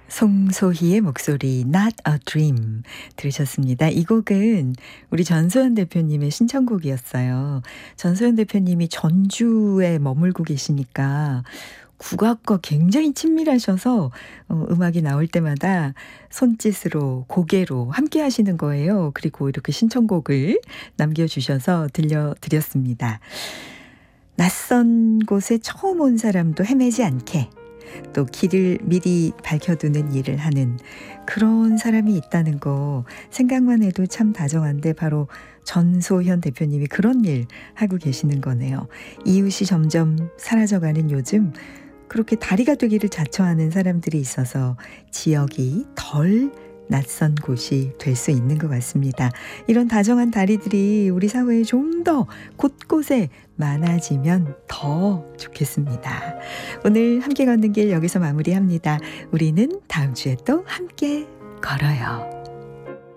송소희의 목소리 Not a Dream 들으셨습니다. 이 곡은 우리 전소연 대표님의 신청곡이었어요. 전소연 대표님이 전주에 머물고 계시니까 국악과 굉장히 친밀하셔서 음악이 나올 때마다 손짓으로 고개로 함께 하시는 거예요. 그리고 이렇게 신청곡을 남겨주셔서 들려드렸습니다. 낯선 곳에 처음 온 사람도 헤매지 않게 또 길을 미리 밝혀두는 일을 하는 그런 사람이 있다는 거 생각만 해도 참 다정한데 바로 전소현 대표님이 그런 일 하고 계시는 거네요. 이웃이 점점 사라져가는 요즘 그렇게 다리가 되기를 자처하는 사람들이 있어서 지역이 덜 낯선 곳이 될 수 있는 것 같습니다. 이런 다정한 다리들이 우리 사회에 좀 더 곳곳에 많아지면 더 좋겠습니다. 오늘 함께 걷는 길 여기서 마무리합니다. 우리는 다음 주에 또 함께 걸어요.